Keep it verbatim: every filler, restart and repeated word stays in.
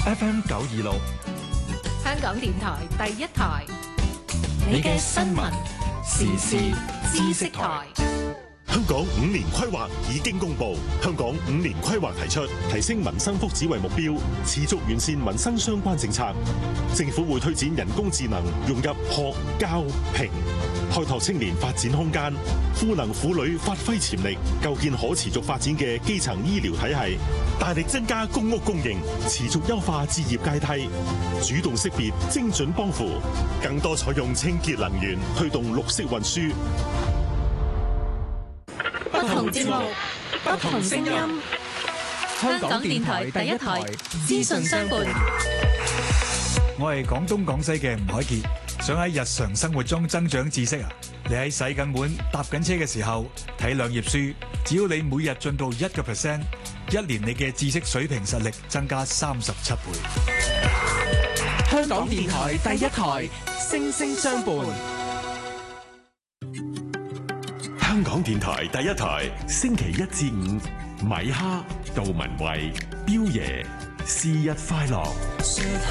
F M 九二六， 香港電台第一台，你嘅新聞時事知識台。 香港五年規劃已經公布，香港五年規劃提出提升民生福祉為目標，持續完善民生相關政策。政府會推展人工智能融入學、教、評，開拓青年發展空間，賦能婦女發揮潛力，構建可持續發展嘅基層醫療體系，大力增加公屋供應，持續優化置業階梯，主動識別精準幫扶，更多採用清潔能源，推動綠色運輸。 不同節目，不同聲音。香港電台第一台，資訊相伴。 我係廣東廣西嘅吳海傑，想喺日常生活中增長知識啊！你喺洗緊碗、搭緊車嘅時候睇兩頁書，只要你每日進步一個 percent， 一年你嘅知識水平實力增加三十七倍。 香港電台第一台，聲聲相伴。 香港電台第一台，星期一至五，米哈、杜文慧、彪爺，是日快樂。